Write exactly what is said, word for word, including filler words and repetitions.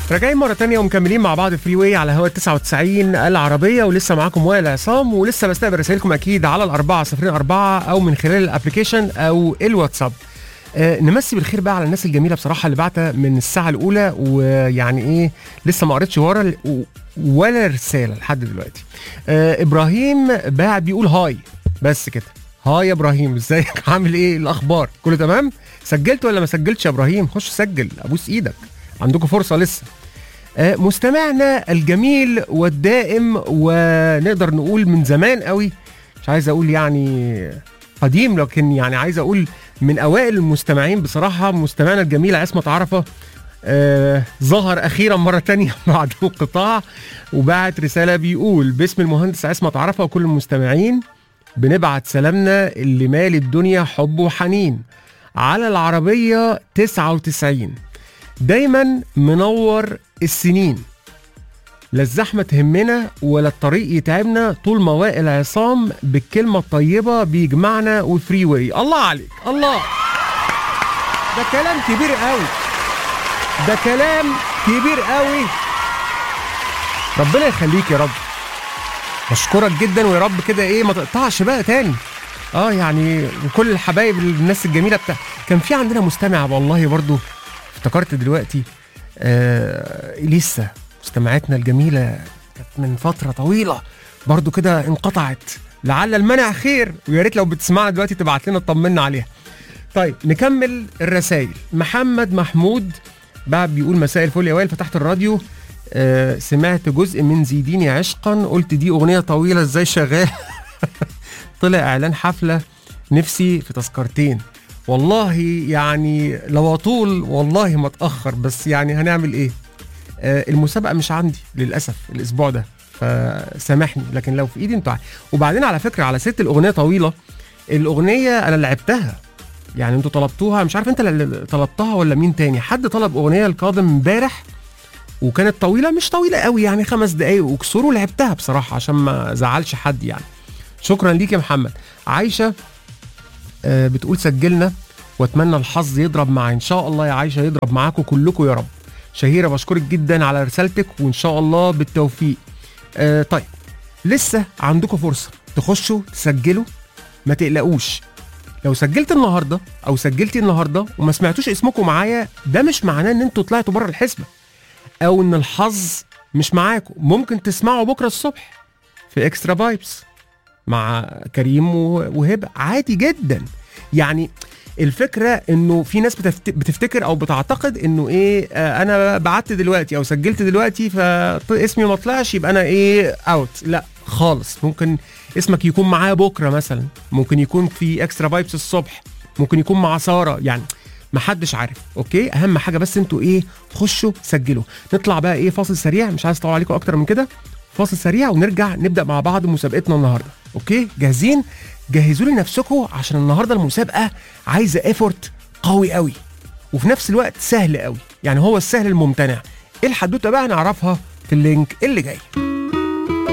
راجعين مرة تانية ومكملين مع بعض فري واي على هوا تسعة وتسعين العربية، ولسه معاكم وائل عصام، ولسه بستقبل رسائلكم أكيد على الأربعة صفرين أربعة أو من خلال الأبليكيشن أو الواتساب. آه نمسي بالخير بقى على الناس الجميلة بصراحة اللي بعتها من الساعة الأولى، ويعني إيه لسه ما قريتش ورا ولا رسالة لحد دلوقتي. آه إبراهيم باعت بيقول هاي، بس كده. هاي يا إبراهيم، إزيك؟ عامل إيه؟ الأخبار كله تمام؟ سجلت ولا ما سجلتش يا إبراهيم؟ خش سجل، أبوس إيدك، عندكم فرصة لسه. آه مستمعنا الجميل والدائم، ونقدر نقول من زمان قوي، مش عايز اقول يعني قديم، لكن يعني عايز اقول من اوائل المستمعين بصراحة، مستمعنا الجميل عصمت عرفة. آه ظهر اخيرا مرة تانية بعد انقطاع، وبعت رسالة بيقول: باسم المهندس عصمت عرفة وكل المستمعين بنبعت سلامنا اللي مال الدنيا حب وحنين على العربية تسعة وتسعين، دايما منور السنين، لا الزحمة تهمنا ولا الطريق يتعبنا، طول ما وائل عصام بالكلمة الطيبة بيجمعنا وفري واي. الله عليك، الله، ده كلام كبير قوي، ده كلام كبير قوي. ربنا يخليك يا رب، بشكرك جدا، ويا رب كده ايه ما تقطعش بقى تاني. اه يعني وكل الحبايب الناس الجميلة بتاع. كان في عندنا مستمع والله برضو افتكرت دلوقتي، آه لسه مستمعتنا الجميلة كانت من فترة طويلة برضو كده انقطعت، لعل المنع خير، ويا ريت لو بتسمعنا دلوقتي تبعت لنا تطمنا عليها. طيب نكمل الرسائل. محمد محمود بقى بيقول: مساء الفل يا وائل، فتحت الراديو آه سمعت جزء من زيديني عشقا، قلت دي اغنية طويلة ازاي شغال طلع اعلان حفلة، نفسي في تذكرتين. والله يعني لو اطول والله ما اتاخر، بس يعني هنعمل ايه؟ آه المسابقه مش عندي للاسف الاسبوع ده، فسامحني، لكن لو في ايدي انتوا. وبعدين على فكره، على ست الاغنيه طويله، الاغنيه انا لعبتها، يعني انتوا طلبتوها، مش عارف انت اللي طلبتها ولا مين تاني، حد طلب اغنيه القادم امبارح وكانت طويله، مش طويله قوي يعني خمس دقايق وكسور، لعبتها بصراحه عشان ما زعلش حد يعني. شكرا ليك يا محمد. عايشه آه بتقول: سجلنا واتمنى الحظ يضرب معي. ان شاء الله يا عايشه يضرب معاكم كلكم يا رب. شهيره بشكرك جدا على رسالتك، وان شاء الله بالتوفيق. آه طيب لسه عندكم فرصه تخشوا تسجلوا، ما تقلقوش. لو سجلت النهارده او سجلتي النهارده وما سمعتوش اسمكم معايا، ده مش معناه ان انتوا طلعتوا بره الحسبه او ان الحظ مش معاكم. ممكن تسمعوا بكره الصبح في اكسترا فايبس مع كريم وهبه، عادي جدا. يعني الفكرة انه في ناس بتفتكر او بتعتقد انه ايه، آه انا بعت دلوقتي او سجلت دلوقتي فاسمي ما طلعش يبقى انا ايه اوت. لا خالص، ممكن اسمك يكون معايا بكرة مثلا، ممكن يكون في اكسترا فايبس الصبح، ممكن يكون مع سارة، يعني محدش عارف. اوكي، اهم حاجة بس انتوا ايه، خشوا سجلوا. نطلع بقى ايه فاصل سريع، مش عايز اطول عليكم اكتر من كده، فاصل سريع ونرجع نبدأ مع بعض مسابقتنا النهاردة. اوكي جاهزين؟ جهزوا لي نفسكم عشان النهارده المسابقه عايزه ايفورت قوي قوي، وفي نفس الوقت سهل قوي، يعني هو السهل الممتنع. ايه الحدوته بقى؟ نعرفها في اللينك اللي جاي.